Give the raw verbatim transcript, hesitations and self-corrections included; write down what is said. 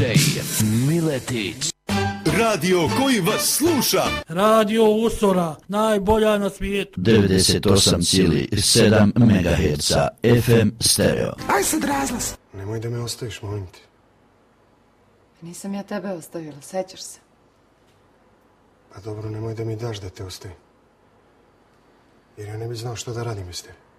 didžej Miletić. Radio koji vas sluša. Radio Usora, najbolja na svijetu. devedeset osam zarez sedam megaherca F M stereo. Aj sad razlas. Nemoj da me ostaviš, molim te. Nisam ja tebe ostavila, sećaš se. Pa dobro, nemoj da mi daš da te ostavim. Jer ja ne bi znao što da radim bez tebe.